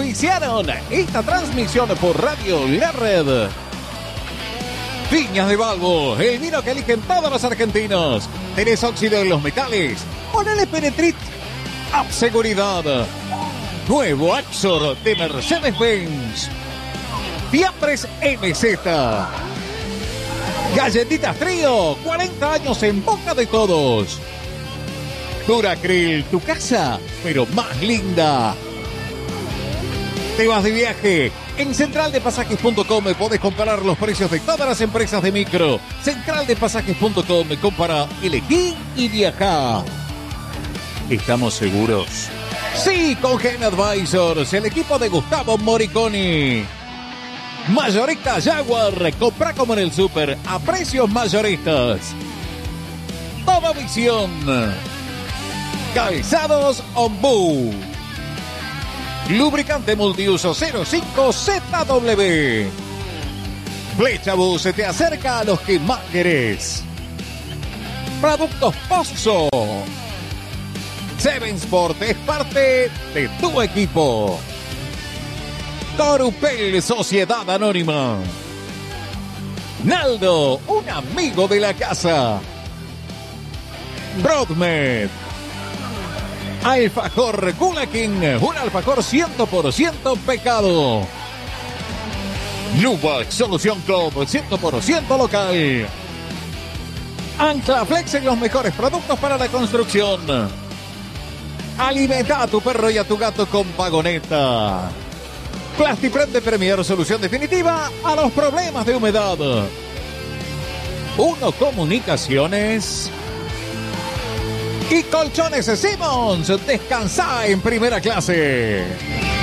auspiciaron esta transmisión por Radio La Red. Viñas de Balbo, el vino que eligen todos los argentinos. ¿Tenés óxido en los metales? Ponele Penetrit. Up Seguridad. Nuevo Axor de Mercedes-Benz. Fiambres MZ. Galletitas Trío, 40 años en boca de todos. Duracril, tu casa, pero más linda. ¿Te vas de viaje? En centraldepasajes.com podés comparar los precios de todas las empresas de micro. Centraldepasajes.com, compara, elegí y viajá. ¿Estamos seguros? Sí, con Gen Advisors, el equipo de Gustavo Moriconi. Mayorista Jaguar, compra como en el súper, a precios mayoristas. Toda Visión. Calzados Ombú. Lubricante multiuso 05ZW. Flechabus se te acerca a los que más querés. Productos Pozo. Seven Sport es parte de tu equipo. Corupel Sociedad Anónima. Naldo, un amigo de la casa. Broadmed. Alfajor Gula King, un alfajor 100% pecado. Nubac Solución Club, 100% local. Anclaflex en los mejores productos para la construcción. Alimenta a tu perro y a tu gato con Vagoneta. Plastiprem de Premier, solución definitiva a los problemas de humedad. Uno Comunicaciones. Y Colchones Simmons, descansa en primera clase.